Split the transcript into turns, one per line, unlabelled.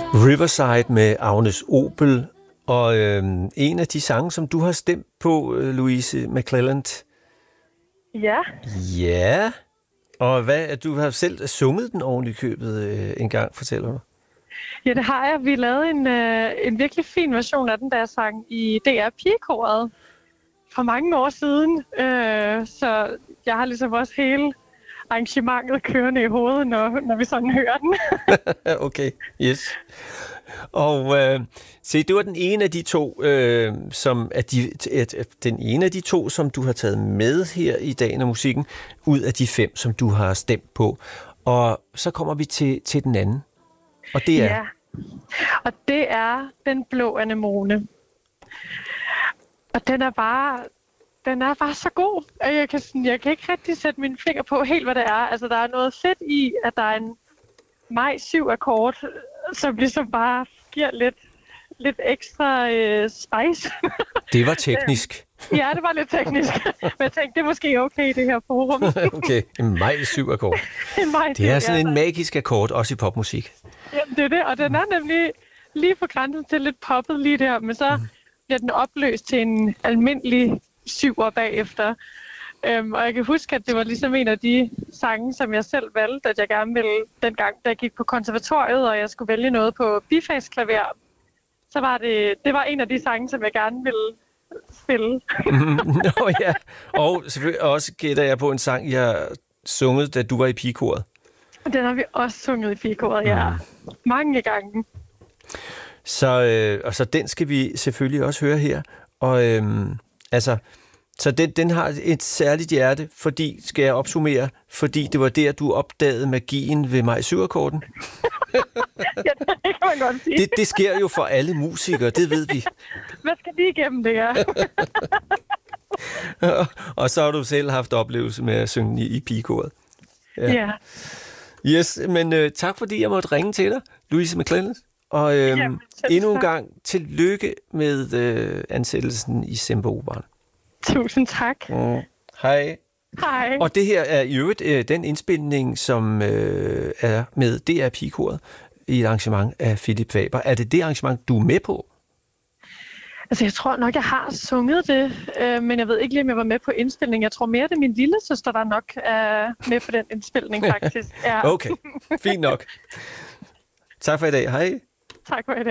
Riverside med Agnes Obel, og en af de sange, som du har stemt på, Louise McClelland.
Ja.
Ja, og du har selv sunget den oven i købet en gang, fortæller du?
Ja, det har jeg. Vi lavede en virkelig fin version af den, der sang i DR Pigekoret for mange år siden. Så jeg har ligesom også hele arrangementet kørende i hovedet, når vi sådan hører den.
Okay, yes. Og se, det var den ene af de to, som du har taget med her i Dagen af Musikken, ud af de 5, som du har stemt på. Og så kommer vi til den anden. Og det er?
Ja, og det er Den Blå Anemone. Og den er bare så god. Jeg kan ikke rigtig sætte mine finger på helt, hvad det er. Altså, der er noget fedt i, at der er en maj 7-akkord, som ligesom bare giver lidt ekstra spice. Det
var teknisk.
Ja, det var lidt teknisk. Men jeg tænkte, det er måske okay i det her forum.
Okay, en maj 7-akkord. Det er sådan en magisk akkord, også i popmusik.
Jamen, det er det, og den er nemlig lige på grænsen til lidt poppet lige der, men så bliver den opløst til en almindelig 7'er bagefter. Og jeg kan huske, at det var ligesom en af de sange, som jeg selv valgte, at jeg gerne ville, dengang, da jeg gik på konservatoriet, og jeg skulle vælge noget på bifagsklaver, så var det var en af de sange, som jeg gerne ville spille.
Nå ja, og selvfølgelig også gætter jeg på en sang, jeg sunget, da du var i pigekoret.
Den har vi også sunget i pigekoret, ja. Mange gange.
Så den skal vi selvfølgelig også høre her. Og så den har et særligt hjerte, fordi, skal jeg opsummere, fordi det var der, du opdagede magien ved maj 7-akkorden.
Ja, det kan man godt sige.
Det sker jo for alle musikere, det ved vi.
Hvad skal lige igennem det her?
Og så har du selv haft oplevelse med at synge i pigekoret.
Ja.
Yes, men tak fordi jeg måtte ringe til dig, Louise McClelland. Og endnu en gang tillykke med ansættelsen i Sempeoperaen.
Tusind tak.
Hej.
Hej.
Og det her er i øvrigt den indspilning, som er med DR Pigekoret i et arrangement af Philip Faber. Er det arrangement, du er med på?
Altså, jeg tror nok, jeg har sunget det, men jeg ved ikke lige, om jeg var med på indspilningen. Jeg tror mere, det er min lille søster, der nok er med på den indspilning, faktisk. Ja.
Okay, fint nok. Tak for i dag. Hej.
Tak for i dag.